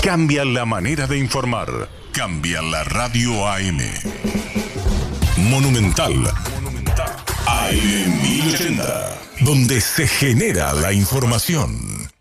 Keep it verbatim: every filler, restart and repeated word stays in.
cambian la manera de informar, cambian la radio A M. Monumental A M mil ochenta, donde se genera la información.